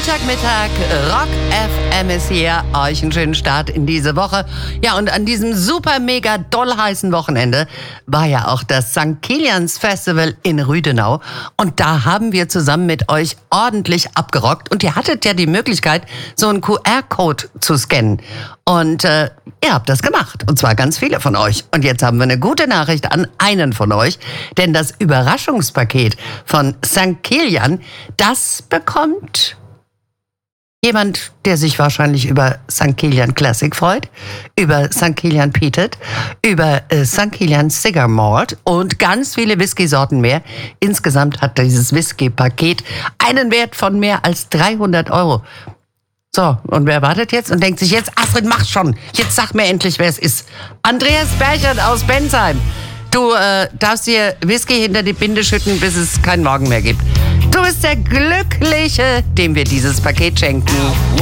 Montagmittag, Rock FM ist hier. Euch einen schönen Start in diese Woche. Ja, und an diesem super mega doll heißen Wochenende war ja auch das St. Kilians Festival in Rüdenau. Und da haben wir zusammen mit euch ordentlich abgerockt. Und ihr hattet ja die Möglichkeit, so einen QR-Code zu scannen. Und ihr habt das gemacht. Und zwar ganz viele von euch. Und jetzt haben wir eine gute Nachricht an einen von euch. Denn das Überraschungspaket von St. Kilian, das bekommt jemand, der sich wahrscheinlich über St. Kilian Classic freut, über St. Kilian Peated, über St. Kilian Cigar Malt und ganz viele Whisky-Sorten mehr. Insgesamt hat dieses Whisky-Paket einen Wert von mehr als 300 €. So, und wer wartet jetzt und denkt sich jetzt, Astrid, mach schon, jetzt sag mir endlich, wer es ist. Andreas Berchert aus Bensheim. Du darfst dir Whisky hinter die Binde schütten, bis es keinen Morgen mehr gibt. Du bist der Glückliche, dem wir dieses Paket schenken.